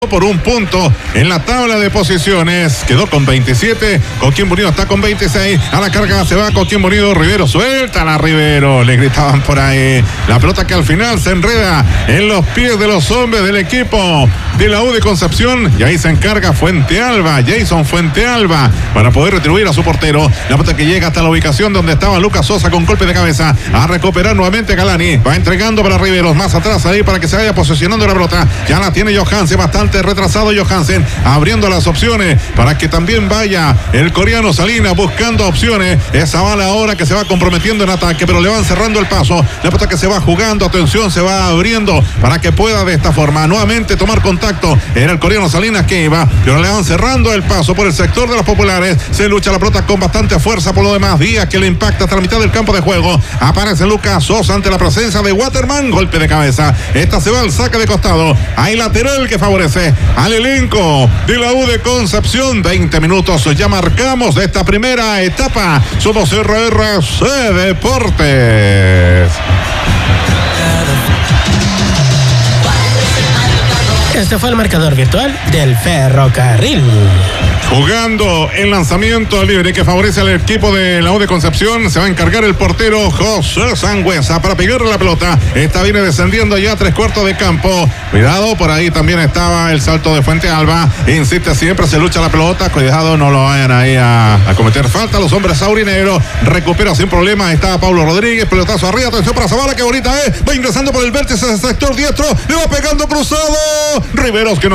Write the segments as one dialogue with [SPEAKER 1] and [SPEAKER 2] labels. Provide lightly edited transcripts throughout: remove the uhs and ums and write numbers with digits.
[SPEAKER 1] por un punto en la tabla de posiciones, quedó con 27, Coquimbo Unido está con 26, a la carga se va Coquimbo Unido, Rivero, suéltala Rivero, le gritaban por ahí, la pelota que al final se enreda en los pies de los hombres del equipo de la U de Concepción, y ahí se encarga Fuentealba, Jason Fuentealba, para poder retribuir a su portero, la pelota que llega hasta la ubicación donde estaba Lucas Sosa con golpe de cabeza, a recuperar nuevamente Galani, va entregando para Riveros, más atrás ahí para que se vaya posicionando la pelota, ya la tiene Johansen, bastante retrasado Johansen, abriendo las opciones para que también vaya el coreano Salinas buscando opciones, esa bala ahora que se va comprometiendo en ataque, pero le van cerrando el paso, la pelota que se va jugando, atención, se va abriendo para que pueda de esta forma nuevamente tomar contacto, era el coreano Salinas que iba, pero le van cerrando el paso por el sector de los populares, se lucha la pelota con bastante fuerza, por lo demás Díaz que le impacta hasta la mitad del campo de juego, aparece Lucas Sosa ante la presencia de Waterman, golpe de cabeza, esta se va al saque de costado, hay lateral que favorece al elenco de la U de Concepción. 20 minutos ya marcamos de esta primera etapa. Somos RRC Deportes.
[SPEAKER 2] Este fue el marcador virtual del Ferrocarril.
[SPEAKER 1] Jugando el lanzamiento libre que favorece al equipo de la U de Concepción, se va a encargar el portero José Sangüesa para pegarle la pelota. Esta viene descendiendo ya a 3/4 de campo. Cuidado, por ahí también estaba el salto de Fuentealba. Insiste siempre, se lucha la pelota. Cuidado, no lo vayan ahí a cometer falta. Los hombres aurinegros recupera sin problema. Está Pablo Rodríguez, pelotazo arriba. Atención para Zavala, que bonita es. Va ingresando por el vértice del sector diestro. Le va pegando cruzado. Riveros que no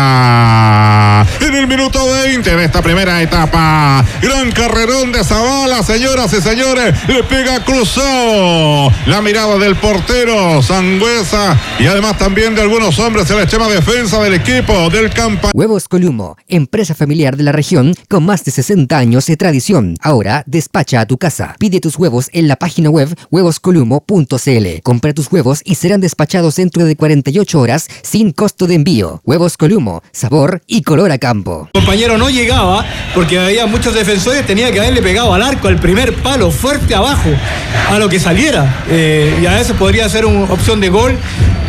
[SPEAKER 1] llega. En el minuto 20 de esta primera etapa, gran carrerón de Zavala, señoras y señores, le pega cruzado, la mirada del portero Sangüesa y además también de algunos hombres en la extrema defensa del equipo del campo.
[SPEAKER 3] Huevos Columo, empresa familiar de la región con más de 60 años de tradición, ahora despacha a tu casa. Pide tus huevos en la página web huevoscolumo.cl. Compra tus huevos y serán despachados dentro de 48 horas sin costo de envío. Huevos Columo, sabor y color a campo.
[SPEAKER 4] Compañero no llegaba porque había muchos defensores, tenía que haberle pegado al arco, al primer palo, fuerte abajo, a lo que saliera, y a veces podría ser una opción de gol.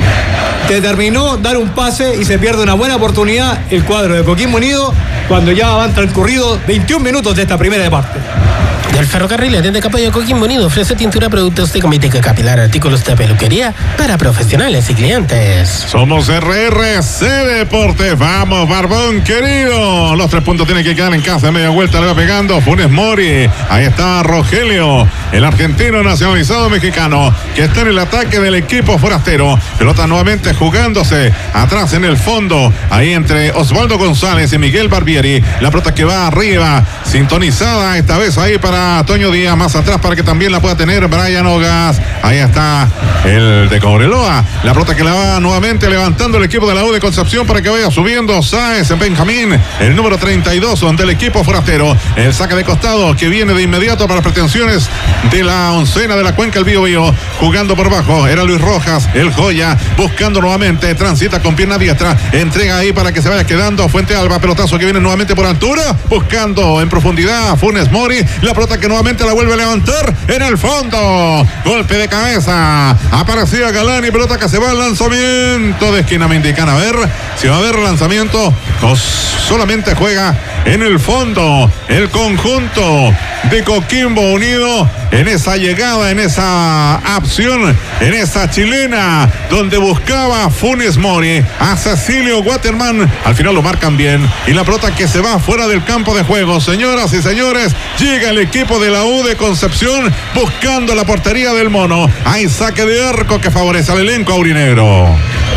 [SPEAKER 4] Determinó dar un pase y se pierde una buena oportunidad el cuadro de Coquimbo Unido cuando ya van transcurridos 21 minutos de esta primera parte.
[SPEAKER 2] Del Ferrocarril, atiende Capello Coquimbo Unido, ofrece tintura, productos de cosmética capilar, artículos de peluquería para profesionales y clientes.
[SPEAKER 1] Somos RRC Deportes, vamos Barbón querido, los 3 puntos tienen que quedar en casa, media vuelta le va pegando Funes Mori, ahí está Rogelio, el argentino nacionalizado mexicano, que está en el ataque del equipo forastero, pelota nuevamente jugándose atrás en el fondo, ahí entre Osvaldo González y Miguel Barbieri, la pelota que va arriba, sintonizada esta vez ahí para Toño Díaz, más atrás para que también la pueda tener Brian Ogas, ahí está el de Cobreloa, la pelota que la va nuevamente levantando el equipo de la U de Concepción para que vaya subiendo Sáez Benjamín, el número 32 del equipo forastero, el saque de costado que viene de inmediato para pretensiones de la oncena de la Cuenca el Biobío, jugando por bajo, era Luis Rojas, el joya, buscando nuevamente, transita con pierna diestra, entrega ahí para que se vaya quedando Fuentealba, pelotazo que viene nuevamente por altura, buscando en profundidad Funes Mori, la pelota que nuevamente la vuelve a levantar en el fondo, golpe de cabeza, aparecía Galani, pelota que se va al lanzamiento de esquina, me indican a ver si va a haber lanzamiento, solamente juega en el fondo el conjunto de Coquimbo Unido en esa llegada, en esa acción, en esa chilena donde buscaba Funes Mori a Cecilio Waterman, al final lo marcan bien y la pelota que se va fuera del campo de juego. Señoras y señores, llega el equipo de la U de Concepción buscando la portería del Mono, hay saque de arco que favorece al elenco aurinegro.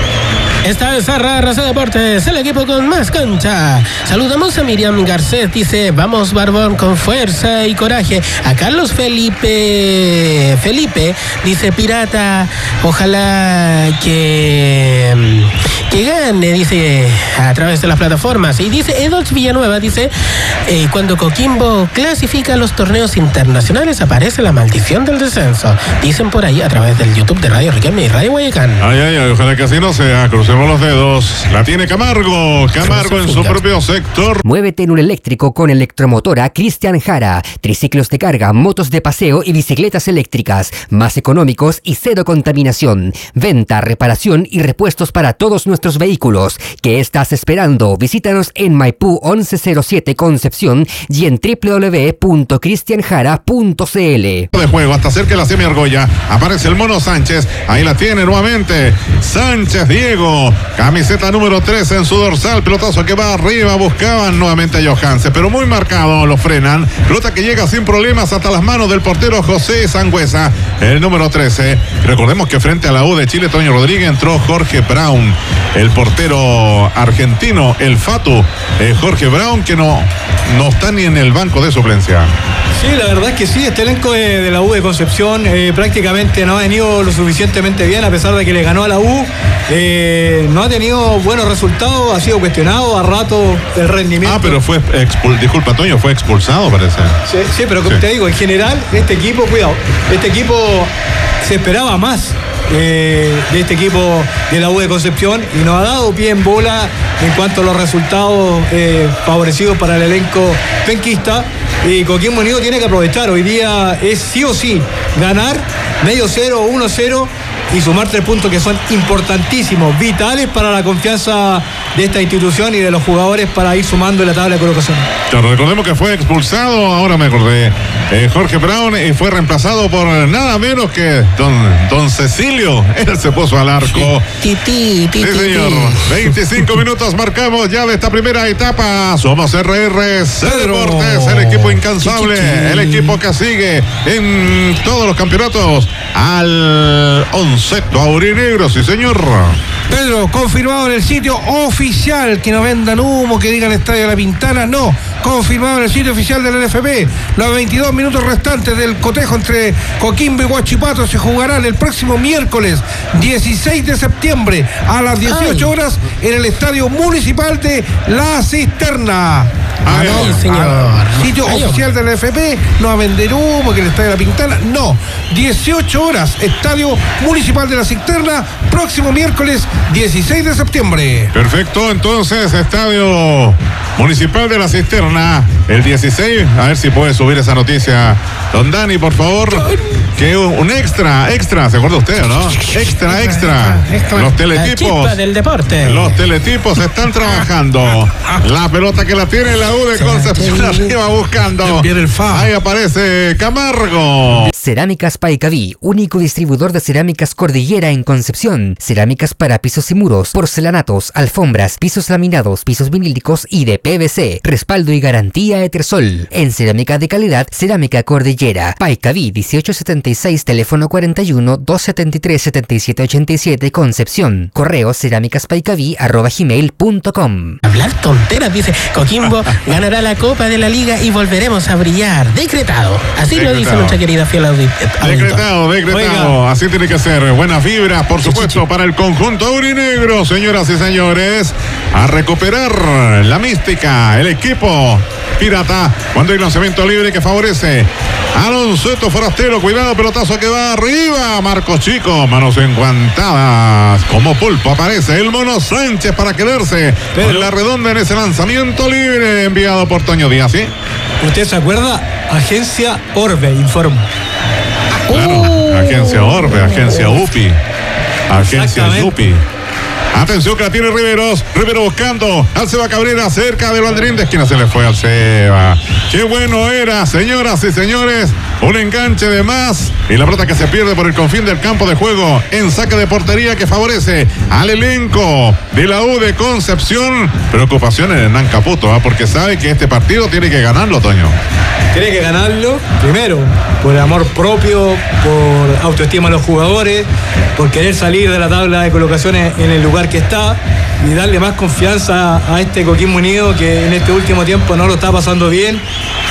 [SPEAKER 2] Esta es RRC Deportes, el equipo con más cancha. Saludamos a Miriam Garcés, dice, vamos Barbón con fuerza y coraje. A Carlos Felipe dice, Pirata, ojalá que gane, dice, a través de las plataformas. Y dice, Edolf Villanueva, dice, cuando Coquimbo clasifica a los torneos internacionales aparece la maldición del descenso. Dicen por ahí a través del YouTube de Radio Riquelme y Radio Guayacán.
[SPEAKER 1] Ay, ojalá que así no sea, crucemos Observó los dedos. La tiene Camargo en su propio sector.
[SPEAKER 3] Muévete en un eléctrico con Electromotora Cristian Jara. Triciclos de carga, motos de paseo y bicicletas eléctricas. Más económicos y cero contaminación. Venta, reparación y repuestos para todos nuestros vehículos. ¿Qué estás esperando? Visítanos en Maipú 1107 Concepción y en www.cristianjara.cl.
[SPEAKER 1] De juego hasta cerca de la semi-argolla. Aparece el Mono Sánchez. Ahí la tiene nuevamente. Sánchez Diego. Camiseta número 13 en su dorsal. Pelotazo que va arriba. Buscaban nuevamente a Johansen, pero muy marcado. Lo frenan. Pelota que llega sin problemas hasta las manos del portero José Sangüesa. El número 13. Recordemos que frente a la U de Chile, Toño Rodríguez, entró Jorge Brown. El portero argentino, el Fatu. Jorge Brown, que no está ni en el banco de suplencia.
[SPEAKER 4] Sí, la verdad es que sí, este elenco de la U de Concepción prácticamente no ha venido lo suficientemente bien, a pesar de que le ganó a la U. No ha tenido buenos resultados, ha sido cuestionado a rato el rendimiento.
[SPEAKER 1] Pero fue disculpa, Toño, fue expulsado, parece.
[SPEAKER 4] Sí, pero como te digo, en general, este equipo se esperaba más de este equipo de la U de Concepción y nos ha dado pie en bola en cuanto a los resultados favorecidos para el elenco penquista. Y Coquimbo Unido tiene que aprovechar. Hoy día es sí o sí ganar, 0-0, 1-0 y sumar 3 puntos que son importantísimos, vitales para la confianza de esta institución y de los jugadores para ir sumando en la tabla de colocación.
[SPEAKER 1] Claro, recordemos que fue expulsado, ahora me acordé, Jorge Brown, y fue reemplazado por nada menos que don Cecilio. Él se puso al arco. Sí, señor. 25 minutos marcamos ya de esta primera etapa. Somos RRC Deportes, el equipo incansable, el equipo que sigue en todos los campeonatos al onceto aurinegro, sí señor.
[SPEAKER 5] Pedro, confirmado en el sitio oficial, que no vendan humo, que digan Estadio La Pintana, no, confirmado en el sitio oficial del LFP, los 22 minutos restantes del cotejo entre Coquimbo y Huachipato se jugarán el próximo miércoles 16 de septiembre a las 18 horas en el Estadio Municipal de La Cisterna. Sitio oficial del LFP, no a vender humo, que el Estadio La Pintana, no, 18 horas, Estadio Municipal de La Cisterna, próximo miércoles 16 de septiembre.
[SPEAKER 1] Perfecto, entonces Estadio Municipal de La Cisterna, el 16, a ver si puede subir esa noticia, don Dani, por favor, que un extra, ¿se acuerda usted, no? Extra. Los teletipos
[SPEAKER 2] del deporte.
[SPEAKER 1] Los teletipos están trabajando. La pelota que la tiene la U de Concepción arriba buscando. Ahí aparece Camargo.
[SPEAKER 3] Cerámicas Paicaví, único distribuidor de cerámicas Cordillera en Concepción. Cerámicas para pisos y muros, porcelanatos, alfombras, pisos laminados, pisos vinílicos y de PVC. Respaldo y garantía Etersol. En cerámica de calidad, Cerámica Cordillera. Paicaví 1876, teléfono 41-273-7787, Concepción. Correo cerámicaspaicaví@gmail.com.
[SPEAKER 2] Hablar tonteras, dice Coquimbo ganará la Copa de la Liga y volveremos a brillar. Decretado. Así lo dice nuestra querida fiel auditor.
[SPEAKER 1] Decretado. Oiga. Así tiene que ser. Buenas vibras, por supuesto, para el conjunto aurinegro, señoras y señores. A recuperar la mística, el equipo pirata, cuando hay lanzamiento libre que favorece Alonso Forastero. Cuidado, pelotazo que va arriba. Marcos Chico, manos enguantadas. Como pulpo aparece el Mono Sánchez para quedarse en la redonda en ese lanzamiento libre enviado por Toño Díaz, ¿sí?
[SPEAKER 4] ¿Usted se acuerda? Agencia Orbe, informa.
[SPEAKER 1] Claro, Agencia Orbe, Agencia UPI, Agencia UPI. Atención que la tiene Rivero buscando al Seba Cabrera cerca de Banderín de esquina, se le fue al Seba. Qué bueno era, señoras y señores, un enganche de más y la pelota que se pierde por el confín del campo de juego en saque de portería que favorece al elenco de la U de Concepción. Preocupación en Hernán Caputo, porque sabe que este partido tiene que ganarlo, Toño.
[SPEAKER 4] Tiene que ganarlo, primero, por amor propio, por autoestima de los jugadores, por querer salir de la tabla de colocaciones en el lugar que está y darle más confianza a este Coquimbo Unido que en este último tiempo no lo está pasando bien.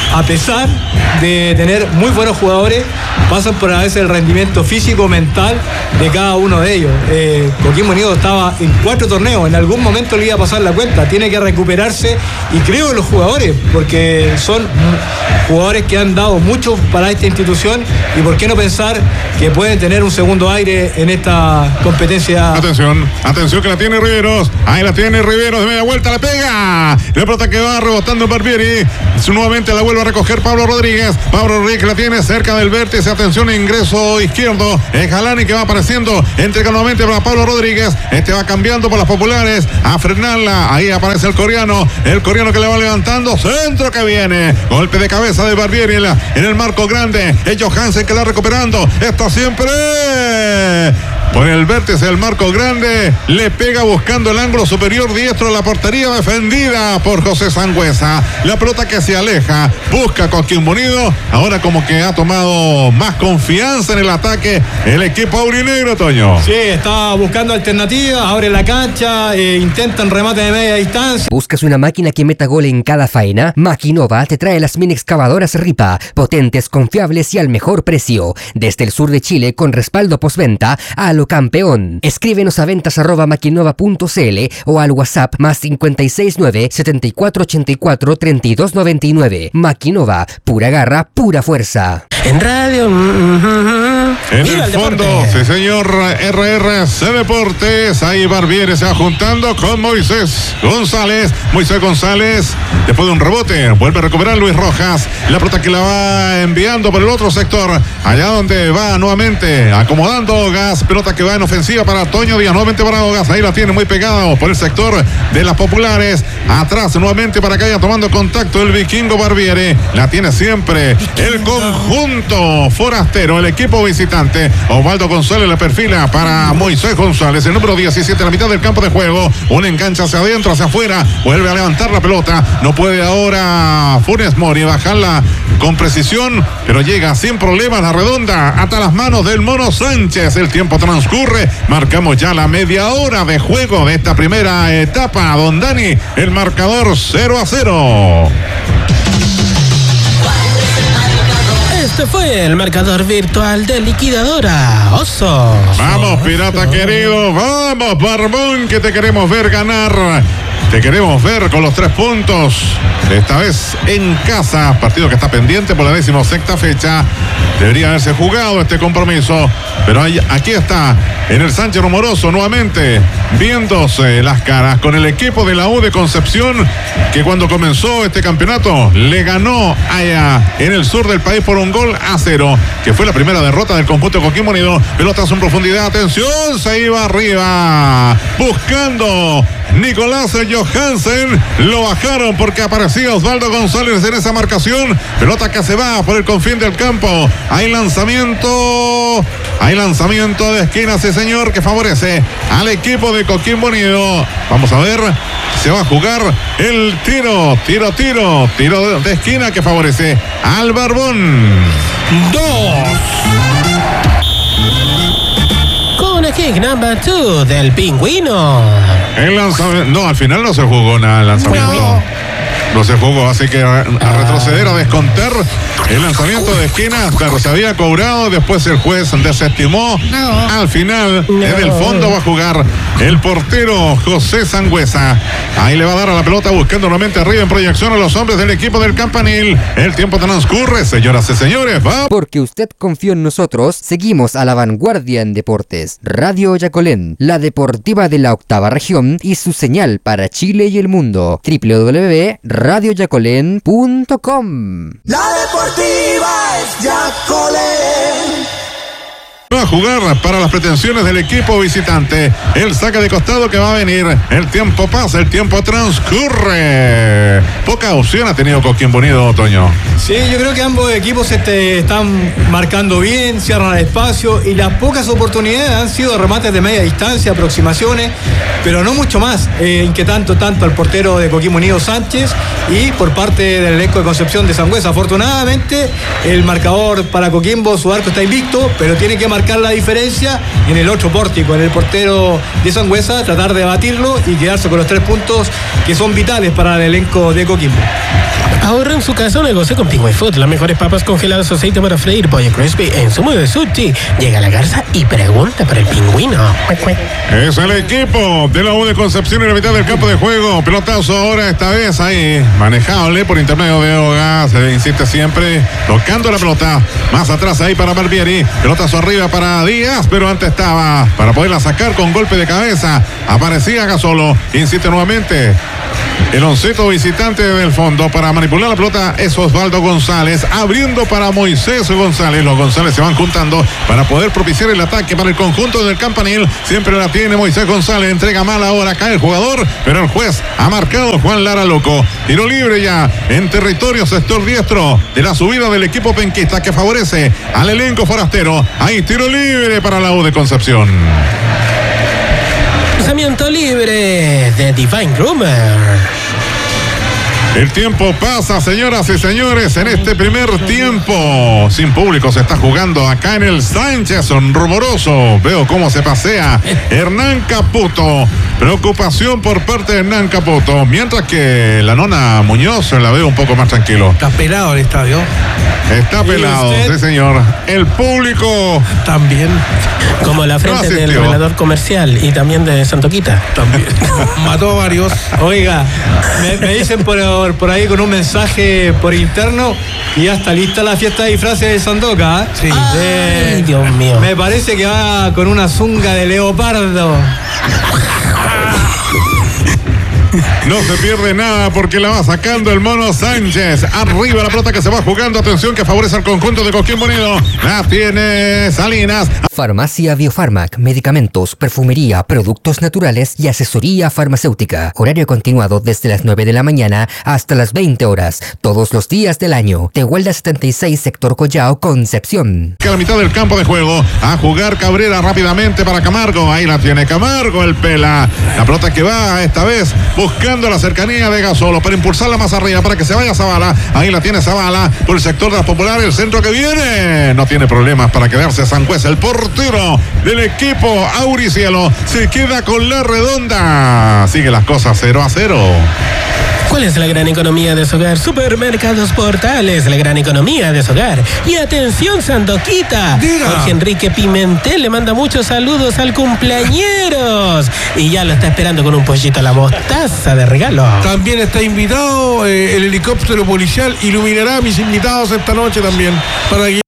[SPEAKER 4] a pesar de tener muy buenos jugadores, pasan por a veces el rendimiento físico, mental de cada uno de ellos. Coquimbo Unido estaba en 4 torneos, en algún momento le iba a pasar la cuenta, tiene que recuperarse, y creo en los jugadores, porque son jugadores que han dado mucho para esta institución, y por qué no pensar que pueden tener un segundo aire en esta competencia.
[SPEAKER 1] Atención que la tiene Riveros, ahí la tiene Riveros, de media vuelta la pega, la pelota que va rebotando en Barbieri, nuevamente la vuelve a recoger Pablo Rodríguez la tiene cerca del vértice, atención, ingreso izquierdo, es Galani que va apareciendo, entrega nuevamente para Pablo Rodríguez, va cambiando por las populares, a frenarla, ahí aparece el coreano que le va levantando, centro que viene, golpe de cabeza de Barbieri en el marco grande, es Johansen que la recuperando, está siempre por el vértice del marco grande, le pega buscando el ángulo superior diestro, la portería defendida por José Sangüesa, la pelota que se aleja, busca Coquimbo Unido, ahora como que ha tomado más confianza en el ataque el equipo aurinegro, Toño.
[SPEAKER 4] Sí, está buscando alternativas, abre la cancha, intentan remate de media distancia.
[SPEAKER 3] ¿Buscas una máquina que meta gol en cada faena? Maquinova te trae las mini excavadoras Ripa, potentes, confiables y al mejor precio, desde el sur de Chile con respaldo postventa a lo campeón. Escríbenos a ventas@maquinova.cl o al WhatsApp +569 7484 3299. Maquinova, pura garra, pura fuerza.
[SPEAKER 2] En radio.
[SPEAKER 1] En el fondo, sí señor, RRC Deportes, ahí Barbieri se va juntando con Moisés González, después de un rebote, vuelve a recuperar Luis Rojas, la pelota que la va enviando por el otro sector, allá donde va nuevamente acomodando Gas, pelota que va en ofensiva para Toño Díaz, nuevamente para Gas, ahí la tiene muy pegado por el sector de las populares, atrás nuevamente para que vaya tomando contacto el vikingo Barbieri, la tiene siempre el conjunto forastero, el equipo visitante. Osvaldo González la perfila para Moisés González, el número 17 a la mitad del campo de juego, un enganche hacia adentro, hacia afuera, vuelve a levantar la pelota, no puede ahora Funes Mori bajarla con precisión, pero llega sin problemas la redonda hasta las manos del Mono Sánchez. El tiempo transcurre, marcamos ya la media hora de juego de esta primera etapa, don Dani, el marcador 0-0.
[SPEAKER 2] Este fue el marcador virtual de Liquidadora Oso.
[SPEAKER 1] Vamos, pirata querido, vamos, Barbón, que te queremos ver ganar. Te queremos ver con los 3 puntos, esta vez en casa, partido que está pendiente por la 16ª fecha. Debería haberse jugado este compromiso, pero aquí está, en el Sánchez Rumoroso, nuevamente, viéndose las caras con el equipo de la U de Concepción, que cuando comenzó este campeonato, le ganó allá en el sur del país por 1-0, que fue la primera derrota del conjunto de Coquimbo Unido. Pelotas en profundidad, atención, se iba arriba, buscando Nicolás Johansen, lo bajaron porque aparecía Osvaldo González en esa marcación, pelota que se va por el confín del campo, hay lanzamiento de esquina, sí señor, que favorece al equipo de Coquimbo Unido. Vamos a ver, se va a jugar el tiro de esquina que favorece al Barbón.
[SPEAKER 2] 2. Kick number 2 del Pingüino.
[SPEAKER 1] El lanzamiento, no, al final no se jugó nada el lanzamiento. No se jugó, así que a retroceder, a descontar el lanzamiento de esquina, pero se había cobrado, después el juez desestimó. Al final, en el fondo va a jugar el portero José Sangüesa. Ahí le va a dar a la pelota buscando nuevamente arriba en proyección a los hombres del equipo del Campanil. El tiempo transcurre, señoras y señores, va.
[SPEAKER 3] Porque usted confió en nosotros, seguimos a la vanguardia en deportes. Radio Yacolén, la deportiva de la 8ª región y su señal para Chile y el mundo. www.radioyacolén.com.
[SPEAKER 6] La deportiva es Yacolén.
[SPEAKER 1] Va a jugar para las pretensiones del equipo visitante. El saque de costado que va a venir. El tiempo pasa, el tiempo transcurre. Poca opción ha tenido Coquimbo Unido, Toño.
[SPEAKER 4] Sí, yo creo que ambos equipos están marcando bien, cierran el espacio y las pocas oportunidades han sido remates de media distancia, aproximaciones, pero no mucho más. Inquietando tanto al portero de Coquimbo Unido, Sánchez, y por parte del elenco de Concepción de Sangüesa. Afortunadamente, el marcador para Coquimbo, su arco está invicto, pero tiene que marcar la diferencia, y en el otro pórtico, en el portero de Sangüesa, tratar de batirlo y quedarse con los 3 puntos que son vitales para el elenco de Coquimbo.
[SPEAKER 2] Ahorra en su casa o negocio con Pingüe Food, las mejores papas congeladas, aceite para freír, pollo crispy en zumo de sushi. Llega a la garza y pregunta por el pingüino.
[SPEAKER 1] Es el equipo de la U de Concepción en la mitad del campo de juego. Pelotazo ahora, esta vez ahí, manejable por intermedio de Oga. Se insiste siempre, tocando la pelota. Más atrás ahí para Barbieri. Pelotazo arriba para Díaz, pero antes estaba para poderla sacar con golpe de cabeza. Aparecía Gasolo. Insiste nuevamente. El onceto visitante del fondo para manipular la pelota es Osvaldo González, abriendo para Moisés González. Los González se van juntando para poder propiciar el ataque para el conjunto del Campanil. Siempre la tiene Moisés González, entrega mal ahora, cae el jugador, pero el juez ha marcado Juan Lara Loco. Tiro libre ya en territorio sector diestro de la subida del equipo penquista que favorece al elenco forastero. Ahí tiro libre para la U de Concepción.
[SPEAKER 2] Lanzamiento libre de Divine Groomer.
[SPEAKER 1] El tiempo pasa, señoras y señores, en este primer tiempo. Sin público se está jugando acá en el Sánchez, son rumoroso. Veo cómo se pasea Hernán Caputo. Preocupación por parte de Hernán Caputo. Mientras que la nona Muñoz la veo un poco más tranquilo.
[SPEAKER 5] Está pelado el estadio.
[SPEAKER 1] Está pelado, sí señor. El público
[SPEAKER 5] también.
[SPEAKER 2] Como la frente del revelador comercial y también de Santoquita.
[SPEAKER 5] También. Mató a varios.
[SPEAKER 4] Oiga, me dicen por ahí con un mensaje por interno y ya está lista la fiesta de disfraces de Sandoka. ¿Eh?
[SPEAKER 5] Sí.
[SPEAKER 2] Ay, Dios mío.
[SPEAKER 4] Me parece que va con una zunga de leopardo.
[SPEAKER 1] no se pierde nada porque la va sacando el Mono Sánchez. Arriba la pelota que se va jugando. Atención que favorece al conjunto de Coquimbo Unido. La tiene Salinas.
[SPEAKER 3] Farmacia Biofarmac, medicamentos, perfumería, productos naturales y asesoría farmacéutica. Horario continuado desde las 9 de la mañana hasta las 20 horas, todos los días del año. Tehuelda 76, sector Collao, Concepción.
[SPEAKER 1] Que a la mitad del campo de juego, a jugar Cabrera rápidamente para Camargo. Ahí la tiene Camargo, el pela. La pelota que va esta vez buscando la cercanía de Gasolo para impulsarla más arriba para que se vaya Zavala. Ahí la tiene Zavala por el sector de la Popular. El centro que viene. No tiene problemas para quedarse Sangüesa. El portero del equipo Auricielo se queda con la redonda. Sigue las cosas 0-0.
[SPEAKER 2] ¿Cuál es la gran economía de su hogar? Supermercados Portales, la gran economía de su hogar. Y atención, Sandoquita.
[SPEAKER 5] Diga.
[SPEAKER 2] Jorge Enrique Pimentel le manda muchos saludos al cumpleañeros. Y ya lo está esperando con un pollito a la mostaza de regalo.
[SPEAKER 5] También está invitado el helicóptero policial. Iluminará a mis invitados esta noche también. Para que